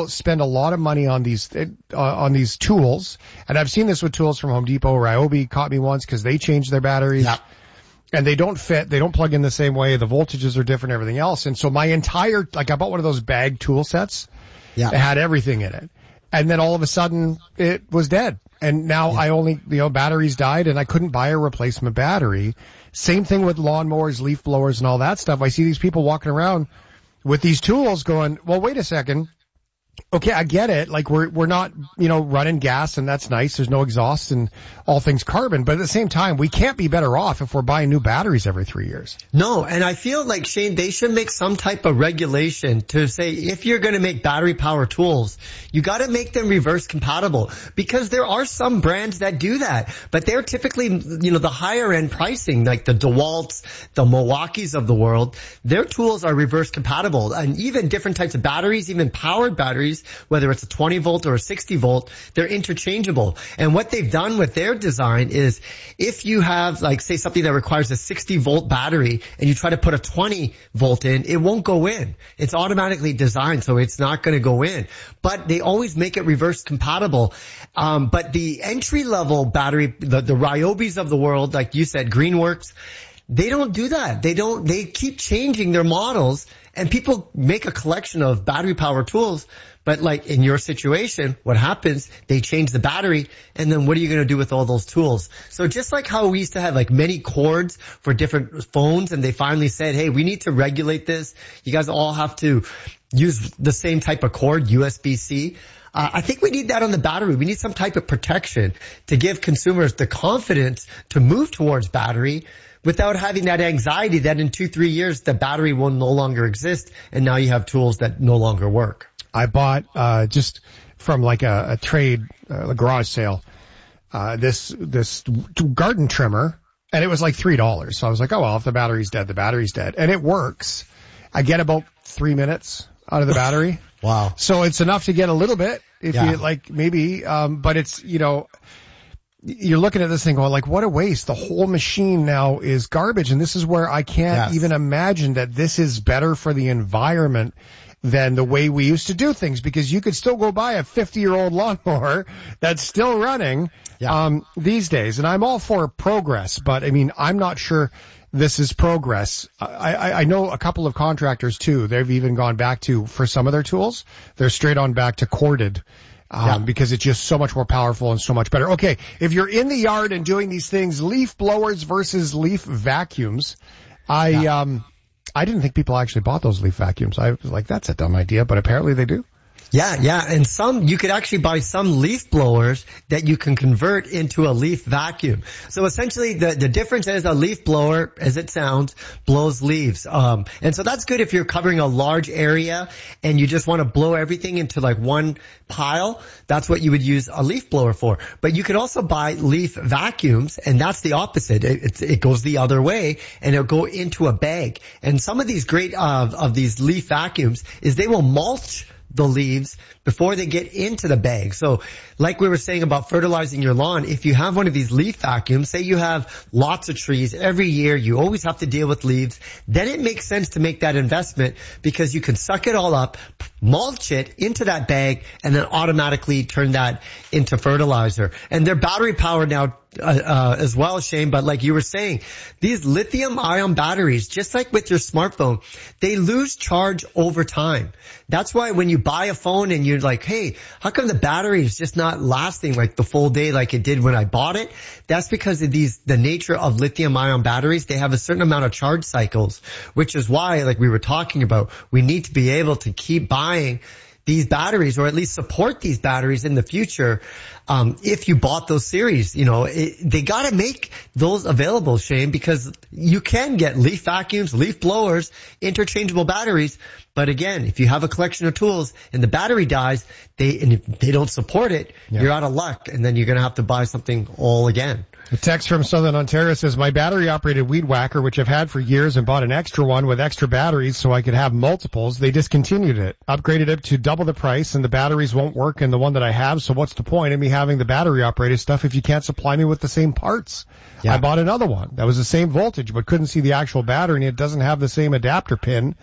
people spend a lot of money on these tools. And I've seen this with tools from Home Depot. Ryobi caught me once because they changed their batteries. Yeah. And they don't fit. They don't plug in the same way. The voltages are different, everything else. And so my entire, I bought one of those bag tool sets. Yeah. It had everything in it. And then all of a sudden it was dead. And now I only, batteries died and I couldn't buy a replacement battery. Same thing with lawnmowers, leaf blowers and all that stuff. I see these people walking around with these tools going, well, wait a second. Okay, I get it. Like we're not, running gas and that's nice. There's no exhaust and all things carbon. But at the same time, we can't be better off if we're buying new batteries every 3 years. No, and I feel like, Shane, they should make some type of regulation to say if you're going to make battery power tools, you got to make them reverse compatible, because there are some brands that do that, but they're typically, the higher end pricing, like the DeWalt's, the Milwaukee's of the world. Their tools are reverse compatible, and even different types of batteries, even powered batteries, whether it's a 20 volt or a 60 volt, they're interchangeable. And what they've done with their design is if you have, say something that requires a 60 volt battery and you try to put a 20 volt in, it won't go in. It's automatically designed, so it's not going to go in. But they always make it reverse compatible. But the entry level battery, the Ryobis of the world, like you said, Greenworks, they don't do that. They keep changing their models, and people make a collection of battery power tools. But like in your situation, what happens, they change the battery, and then what are you going to do with all those tools? So just like how we used to have many cords for different phones, and they finally said, hey, we need to regulate this. You guys all have to use the same type of cord, USB-C. I think we need that on the battery. We need some type of protection to give consumers the confidence to move towards battery without having that anxiety that in 2-3 years the battery will no longer exist, and now you have tools that no longer work. I bought, just from a trade, a garage sale, this garden trimmer, and it was $3. So I was like, oh, well, if the battery's dead, the battery's dead. And it works. I get about 3 minutes out of the battery. Wow. So it's enough to get a little bit if you maybe, but it's, you're looking at this thing going what a waste. The whole machine now is garbage. And this is where I can't even imagine that this is better for the environment than the way we used to do things, because you could still go buy a 50-year-old lawnmower that's still running these days. And I'm all for progress, but I'm not sure this is progress. I know a couple of contractors too. They've even gone back to, for some of their tools, they're straight on back to corded. Because it's just so much more powerful and so much better. Okay, if you're in the yard and doing these things, leaf blowers versus leaf vacuums, I didn't think people actually bought those leaf vacuums. I was like, that's a dumb idea, but apparently they do. Yeah. And you could actually buy some leaf blowers that you can convert into a leaf vacuum. So essentially the difference is a leaf blower, as it sounds, blows leaves. And so that's good if you're covering a large area and you just want to blow everything into one pile. That's what you would use a leaf blower for. But you could also buy leaf vacuums, and that's the opposite. It goes the other way, and it'll go into a bag. And some of these great of these leaf vacuums is they will mulch the leaves before they get into the bag. So like we were saying about fertilizing your lawn, if you have one of these leaf vacuums, say you have lots of trees every year, you always have to deal with leaves, then it makes sense to make that investment, because you can suck it all up, mulch it into that bag, and then automatically turn that into fertilizer. And they're battery powered now as well, Shane, but like you were saying, these lithium ion batteries, just like with your smartphone, they lose charge over time. That's why when you buy a phone and you're like, hey, how come the battery is just not lasting the full day like it did when I bought it? That's because of the nature of lithium ion batteries. They have a certain amount of charge cycles, which is why, like we were talking about, we need to be able to keep buying these batteries, or at least support these batteries in the future. If you bought those series, they got to make those available, Shane, because you can get leaf vacuums, leaf blowers, interchangeable batteries. But again, if you have a collection of tools and the battery dies, and if they don't support it, you're out of luck, and then you're going to have to buy something all again. A text from Southern Ontario says, my battery-operated weed whacker, which I've had for years, and bought an extra one with extra batteries so I could have multiples. They discontinued it, upgraded it to double the price, and the batteries won't work in the one that I have, so what's the point of me having the battery-operated stuff if you can't supply me with the same parts? Yeah. I bought another one that was the same voltage but couldn't see the actual battery, and it doesn't have the same adapter pin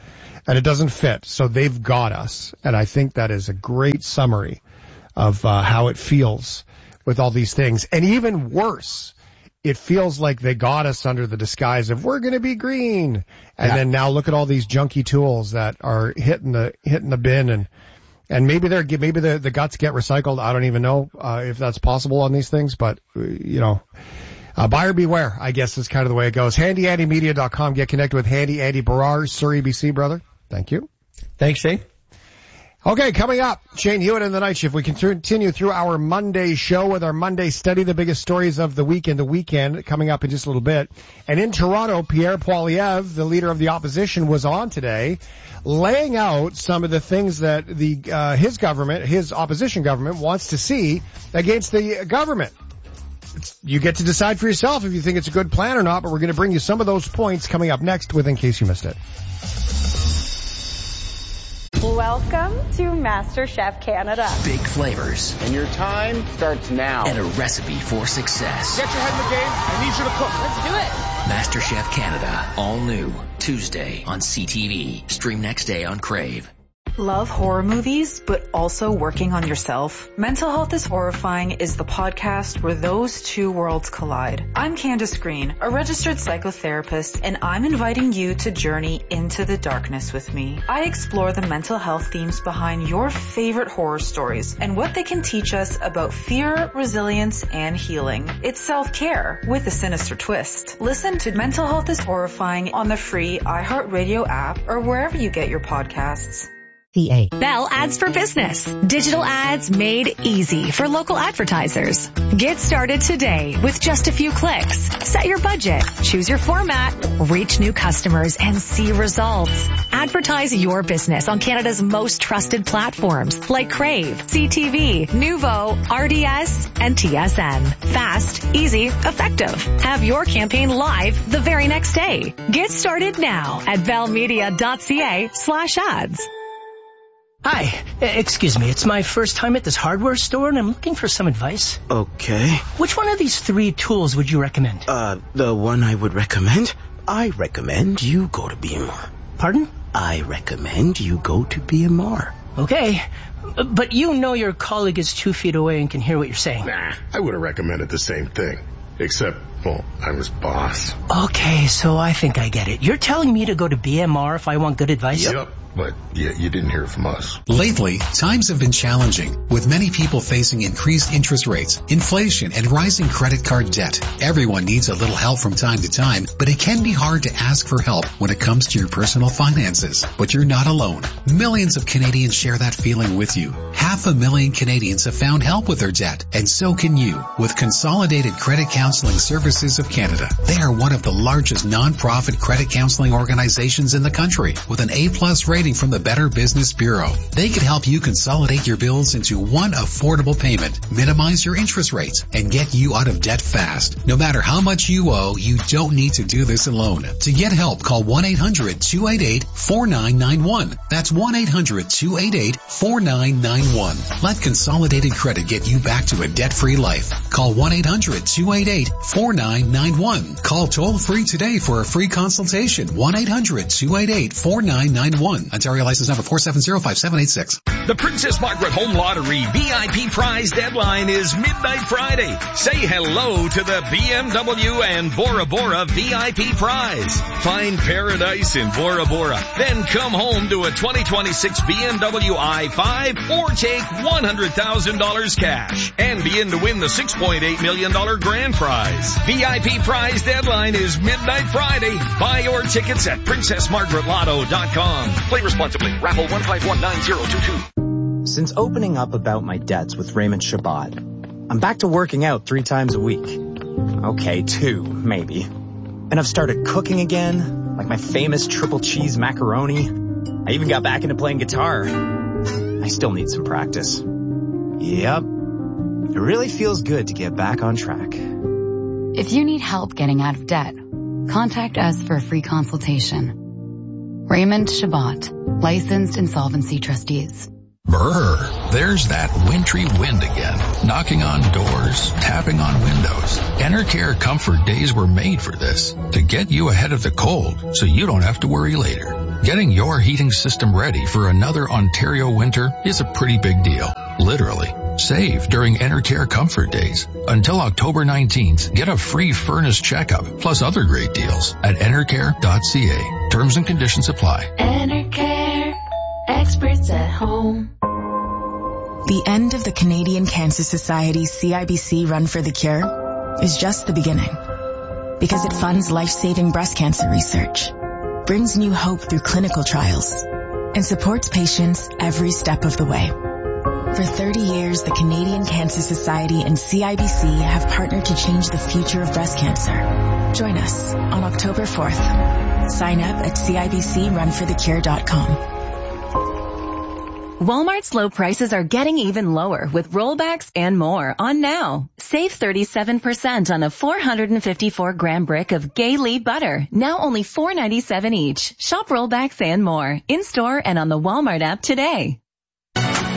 and it doesn't fit. So they've got us. And I think that is a great summary of how it feels with all these things. And even worse, it feels like they got us under the disguise of we're going to be green. And then now look at all these junky tools that are hitting the bin, and maybe the guts get recycled. I don't even know if that's possible on these things, but buyer beware, I guess is kind of the way it goes. HandyAndyMedia.com. Get connected with Handy Andy Barrar, Surrey, BC, brother. Thank you. Thanks, Shane. Okay, coming up, Shane Hewitt in the Night Shift. We continue through our Monday show with our Monday study, the biggest stories of the week and the weekend, coming up in just a little bit. And in Toronto, Pierre Poilievre, the leader of the opposition, was on today, laying out some of the things that his opposition government, wants to see against the government. You get to decide for yourself if you think it's a good plan or not, but we're going to bring you some of those points coming up next with In Case You Missed It. Welcome to MasterChef Canada. Big flavors. And your time starts now. And a recipe for success. Get your head in the game. I need you to cook. Let's do it. MasterChef Canada. All new. Tuesday on CTV. Stream next day on Crave. Love horror movies, but also working on yourself? Mental Health is Horrifying is the podcast where those two worlds collide. I'm Candace Green, a registered psychotherapist, and I'm inviting you to journey into the darkness with me. I explore the mental health themes behind your favorite horror stories and what they can teach us about fear, resilience, and healing. It's self-care with a sinister twist. Listen to Mental Health is Horrifying on the free iHeartRadio app or wherever you get your podcasts. Bell Ads for Business. Digital ads made easy for local advertisers. Get started today with just a few clicks. Set your budget, choose your format, reach new customers, and see results. Advertise your business on Canada's most trusted platforms like Crave, CTV, Nuvo, RDS, and TSN. Fast, easy, effective. Have your campaign live the very next day. Get started now at bellmedia.ca/ads. Hi, excuse me, it's my first time at this hardware store and I'm looking for some advice. Okay. Which one of these three tools would you recommend? The one I would recommend? I recommend you go to BMR. Pardon? I recommend you go to BMR. Okay, but you know your colleague is 2 feet away and can hear what you're saying. Nah, I would have recommended the same thing. Except, well, I'm his boss. Okay, so I think I get it. You're telling me to go to BMR if I want good advice? Yep. But you didn't hear from us. Lately, times have been challenging, with many people facing increased interest rates, inflation, and rising credit card debt. Everyone needs a little help from time to time, but it can be hard to ask for help when it comes to your personal finances. But you're not alone. Millions of Canadians share that feeling with you. 500,000 Canadians have found help with their debt, and so can you with Consolidated Credit Counseling Services of Canada. They are one of the largest non-profit credit counseling organizations in the country, with an A+ rating from the Better Business Bureau. They can help you consolidate your bills into one affordable payment, minimize your interest rates, and get you out of debt fast. No matter how much you owe, you don't need to do this alone. To get help, call 1-800-288-4991. That's 1-800-288-4991. Let Consolidated Credit get you back to a debt-free life. Call 1-800-288-4991. Call toll-free today for a free consultation. 1-800-288-4991. Ontario license number 4705786. The Princess Margaret Home Lottery VIP prize deadline is midnight Friday. Say hello to the BMW and Bora Bora VIP prize. Find paradise in Bora Bora. Then come home to a 2026 BMW i5 or take $100,000 cash and be in to win the $6.8 million grand prize. VIP prize deadline is midnight Friday. Buy your tickets at PrincessMargaretLotto.com. Play responsibly. Raffle 1519022. Since opening up about my debts with Raymond Chabot, I'm back to working out 3 times a week. Okay, 2, maybe. And I've started cooking again, like my famous triple cheese macaroni. I even got back into playing guitar. I still need some practice. Yep. It really feels good to get back on track. If you need help getting out of debt, contact us for a free consultation. Raymond Chabot, licensed insolvency trustees. Brr, there's that wintry wind again, knocking on doors, tapping on windows. Enercare Comfort Days were made for this, to get you ahead of the cold so you don't have to worry later. Getting your heating system ready for another Ontario winter is a pretty big deal. Literally. Save during Enercare Comfort Days. Until October 19th, get a free furnace checkup plus other great deals at enercare.ca. Terms and conditions apply. Enercare. Experts at home. The end of the Canadian Cancer Society's CIBC Run for the Cure is just the beginning. Because it funds life-saving breast cancer research, brings new hope through clinical trials, and supports patients every step of the way. For 30 years, the Canadian Cancer Society and CIBC have partnered to change the future of breast cancer. Join us on October 4th. Sign up at CIBCRunforthecure.com. Walmart's low prices are getting even lower with rollbacks and more on now. Save 37% on a 454-gram brick of Gay-Lee butter, now only $4.97 each. Shop rollbacks and more, in-store and on the Walmart app today.